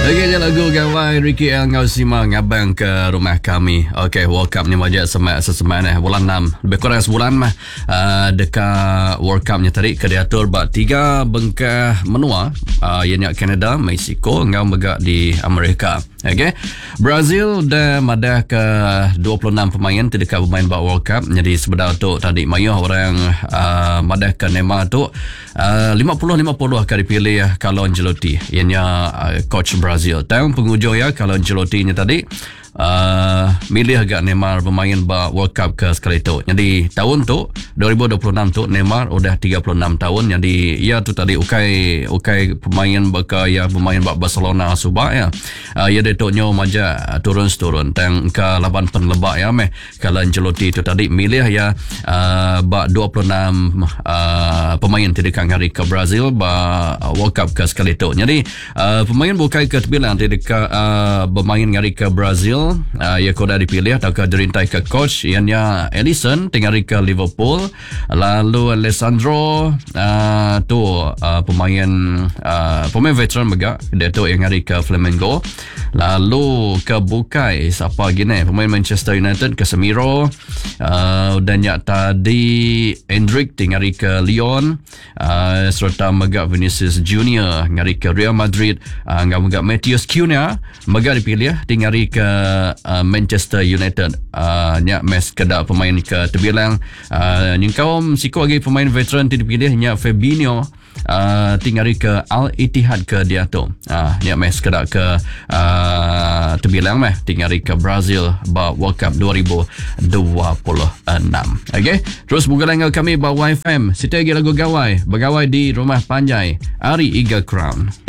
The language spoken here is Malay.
Okey, je lagu gawai Ricky El Ngausima ngabang ke rumah kami. Okey, World Cup ni wajah sesemak ni bulan 6. Lebih kurang sebulan mah dekat World Cup ni tadi diatur bak 3 bengkah menua, ianya Canada, Mexico ngau megak di Amerika. Okey. Brazil dah madah ke 26 pemain terdekat pemain bak World Cup. Jadi sebenarnya tu tadi mayuh orang madah ke Neymar tu 50-50 akan dipilih Carlo Ancelotti, ianya coach Brazil. Tahun penghujung ya Carlo Ancelotti ni tadi milih agak Neymar pemain bak World Cup ke sekali tu. Jadi tahun tu 2026 tu Neymar udah 36 tahun. Jadi ya tu tadi ukai pemain bak ya pemain bak Barcelona subak ya. Ya dia tu nyo maja turun tang ke 8 penlebak ya meh. Kalau Ancelotti tu tadi milih ya bak 26 pemain terdekat hari ke Brazil bak World Cup ke sekali tu. Jadi pemain bukai ke terbilang terdekat bermain hari ke Brazil. Ya kau dah dipilih atau ke dirintai ke coach ianya Alisson tinggal ke Liverpool, lalu Alessandro tu pemain veteran megak dia tu yang hari ke Flamengo, lalu ke bukai siapa gini pemain Manchester United Casemiro, dan yang tadi Endrick tinggal ke Lyon, serta megak Vinicius Junior ngari ke Real Madrid, megak Matheus Cunha megak dipilih tinggal ke Manchester United. Nyak mes kedak pemain ke terbilang nyengkau siko lagi pemain veteran dipilih nyak Fabinho tinggal ke Al Ittihad ke dia tu. Nyak mes kedak ke terbilang meh tinggal ke Brazil ba World Cup 2026. Okey, terus buka dengan kami ba YFM. Sita lagi lagu gawai, bergawai di Rumah Panjai Ari Iga Crown.